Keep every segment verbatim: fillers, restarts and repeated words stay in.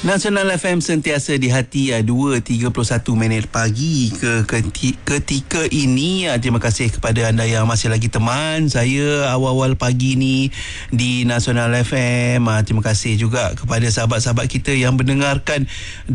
Nasional F M sentiasa di hati uh, dua tiga puluh satu minit pagi ke, ke ketika ini. Uh, terima kasih kepada anda yang masih lagi teman saya awal-awal pagi ni di Nasional F M. Uh, terima kasih juga kepada sahabat-sahabat kita yang mendengarkan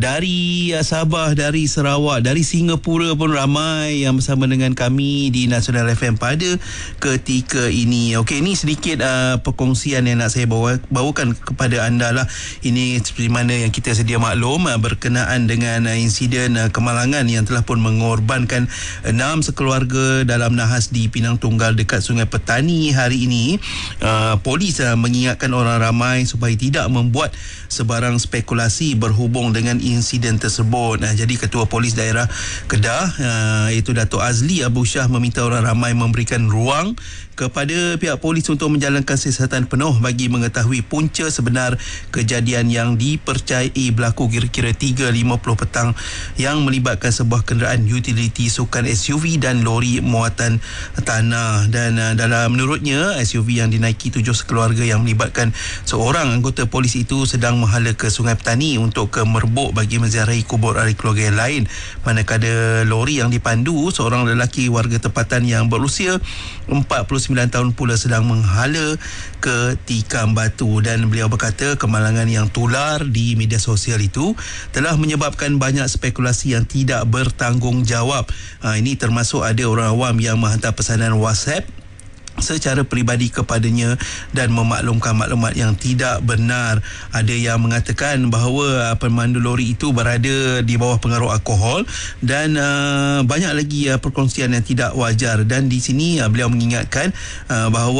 dari uh, Sabah, dari Sarawak, dari Singapura pun ramai yang bersama dengan kami di Nasional F M pada ketika ini. Okey, ini sedikit uh, perkongsian yang nak saya bawa, bawakan kepada anda lah. Ini seperti mana yang kita sedia maklum berkenaan dengan insiden kemalangan yang telah pun mengorbankan enam sekeluarga dalam nahas di Pinang Tunggal dekat Sungai Petani hari ini. Uh, polis uh, mengingatkan orang ramai supaya tidak membuat sebarang spekulasi berhubung dengan insiden tersebut. Uh, jadi Ketua Polis Daerah Kedah uh, iaitu Datuk Azli Abu Shah meminta orang ramai memberikan ruang kepada pihak polis untuk menjalankan siasatan penuh bagi mengetahui punca sebenar kejadian yang dipercayai berlaku kira-kira tiga lima puluh petang yang melibatkan sebuah kenderaan utility sukan S U V dan lori muatan tanah. Dan uh, dalam menurutnya S U V yang dinaiki tujuh sekeluarga yang melibatkan seorang anggota polis itu sedang menghala ke Sungai Petani untuk ke Merbuk bagi menziarahi kubur ahli keluarga yang lain, manakala lori yang dipandu seorang lelaki warga tempatan yang berusia empat puluh sembilan tahun pula sedang menghala ke Tikam Batu. Dan beliau berkata kemalangan yang tular di media sosial itu telah menyebabkan banyak spekulasi yang tidak bertanggungjawab. Ha, ini termasuk ada orang awam yang menghantar pesanan WhatsApp secara peribadi kepadanya dan memaklumkan maklumat yang tidak benar. Ada yang mengatakan bahawa uh, pemandu lori itu berada di bawah pengaruh alkohol dan uh, banyak lagi uh, perkongsian yang tidak wajar. Dan di sini uh, beliau mengingatkan uh, bahawa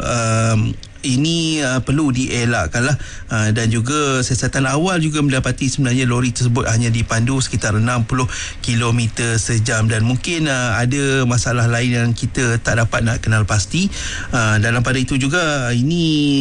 uh, ini uh, perlu dielakkanlah uh, dan juga siasatan awal juga mendapati sebenarnya lori tersebut hanya dipandu sekitar enam puluh kilometer sejam dan mungkin uh, ada masalah lain yang kita tak dapat nak kenal pasti. Uh, dalam pada itu juga ini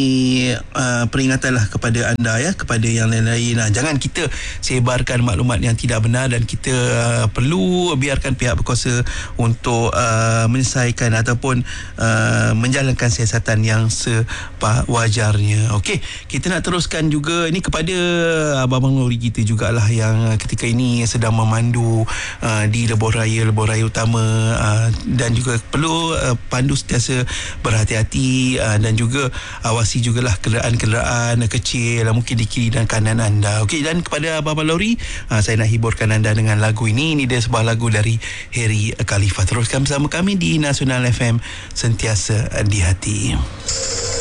uh, peringatanlah kepada anda ya, kepada yang lain-lain. Uh, jangan kita sebarkan maklumat yang tidak benar dan kita uh, perlu biarkan pihak berkuasa untuk uh, menyelesaikan ataupun uh, menjalankan siasatan yang se wajarnya. Okey, kita nak teruskan juga ini kepada abang-abang lori kita jugalah yang ketika ini sedang memandu uh, di lebuh raya lebuh raya utama uh, dan juga perlu uh, pandu sentiasa berhati-hati uh, dan juga awasi jugalah kenderaan-kenderaan kecil mungkin di kiri dan kanan anda. Okey, dan kepada abang-abang lori uh, saya nak hiburkan anda dengan lagu ini. Ini dia sebuah lagu dari Harry Khalifah. Teruskan bersama kami di Nasional F M sentiasa di hati.